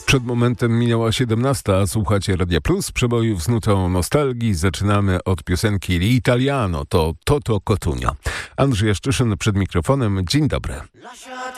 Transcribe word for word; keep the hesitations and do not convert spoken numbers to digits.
Przed momentem minęła siedemnasta, a słuchacie Radia Plus, przebojów z nutą nostalgii. Zaczynamy od piosenki L'Italiano, to Toto Cotugno. Andrzej Jaszczyszyn przed mikrofonem. Dzień dobry.